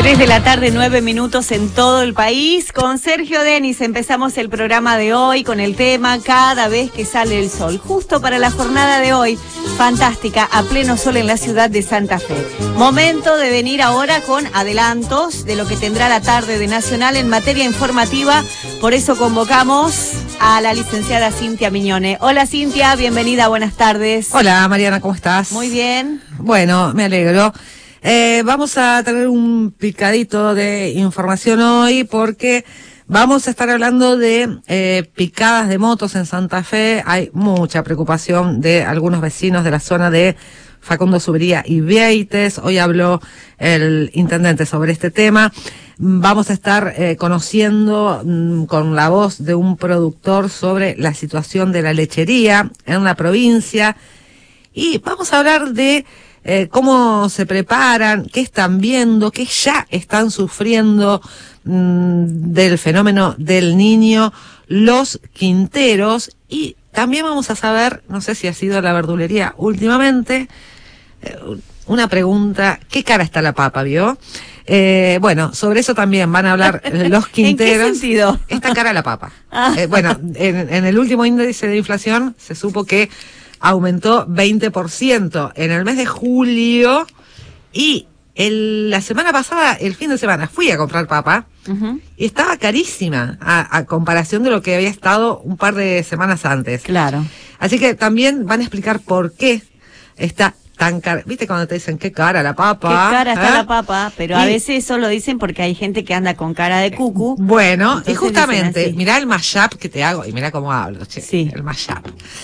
3 de la tarde, 9 minutos en todo el país. Con Sergio Denis empezamos el programa de hoy con el tema Cada vez que sale el sol. Justo para la jornada de hoy, fantástica, a pleno sol en la ciudad de Santa Fe. Momento de venir ahora con adelantos de lo que tendrá la tarde de Nacional en materia informativa. Por eso convocamos a la licenciada Cintia Miñone. Hola Cintia, bienvenida, buenas tardes. Hola Mariana, ¿cómo estás? Muy bien. Bueno, me alegro. Vamos a tener un picadito de información hoy porque vamos a estar hablando de picadas de motos en Santa Fe. Hay mucha preocupación de algunos vecinos de la zona de Facundo Subiría y Vieites. Hoy habló el intendente sobre este tema. Vamos a estar conociendo con la voz de un productor sobre la situación de la lechería en la provincia. Y vamos a hablar de cómo se preparan, qué están viendo, qué ya están sufriendo del fenómeno del Niño los quinteros. Y también vamos a saber, no sé si ha sido la verdulería últimamente, una pregunta, ¿qué cara está la papa, vio? Bueno, sobre eso también van a hablar los quinteros. ¿En qué sentido? Esta cara la papa. Bueno, en el último índice de inflación se supo que aumentó 20% en el mes de julio y la semana pasada, el fin de semana, fui a comprar papa y estaba carísima a comparación de lo que había estado un par de semanas antes. Claro. Así que también van a explicar por qué está tan cara. ¿Viste cuando te dicen qué cara la papa? Qué cara está la papa, pero a veces eso lo dicen porque hay gente que anda con cara de cucu. Bueno, entonces y justamente, mirá el mashup que te hago, y mirá cómo hablo, che, sí. El mashup.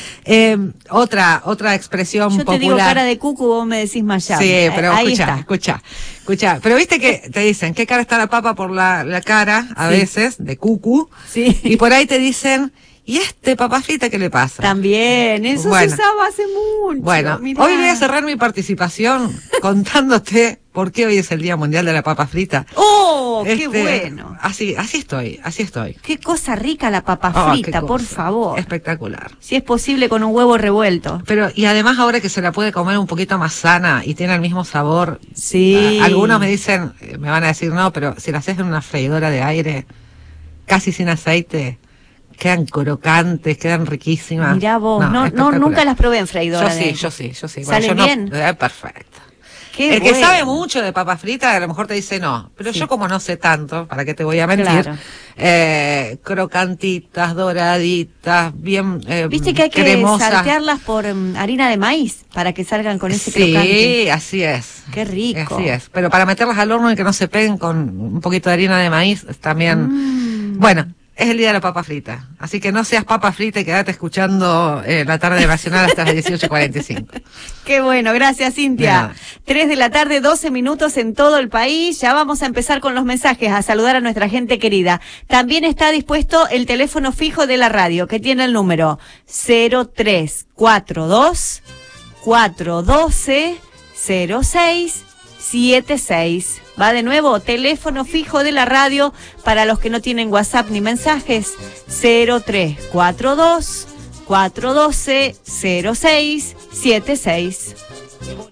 Otra expresión Yo popular. te digo cara de cucu, vos me decís mashup. Sí, pero ahí escucha. Pero viste que te dicen, ¿qué cara está la papa? Por la cara, a veces, de cucu. Sí. Y por ahí te dicen, ¿y papa frita qué le pasa? También, eso se usaba hace mucho. Bueno, mirá. Hoy voy a cerrar mi participación contándote por qué hoy es el Día Mundial de la Papa Frita. ¡Oh, qué bueno! Así estoy. Qué cosa rica la papa frita, por favor. Espectacular. Si es posible con un huevo revuelto. Pero, y además ahora que se la puede comer un poquito más sana y tiene el mismo sabor. Sí. Algunos me dicen, me van a decir no, pero si la haces en una freidora de aire, casi sin aceite, quedan crocantes, quedan riquísimas. Mirá vos, no, nunca las probé en freidora. Yo sí. ¿Salen bien? Perfecto. Qué el bueno. que sabe mucho de papa frita a lo mejor te dice no, pero yo como no sé tanto, ¿para qué te voy a mentir? Claro. Crocantitas, doraditas, bien viste que hay cremosas. que saltearlas por harina de maíz para que salgan con ese crocante. Sí, así es. Qué rico. Así es, pero para meterlas al horno y que no se peguen con un poquito de harina de maíz también. Bueno, es el día de la papa frita, así que no seas papa frita y quédate escuchando la tarde nacional hasta las 18:45. Qué bueno, gracias Cintia. 3 de la tarde, 12 minutos en todo el país. Ya vamos a empezar con los mensajes, a saludar a nuestra gente querida. También está dispuesto el teléfono fijo de la radio, que tiene el número 0342 412 0676. Va de nuevo, teléfono fijo de la radio para los que no tienen WhatsApp ni mensajes, 0342 412 0676.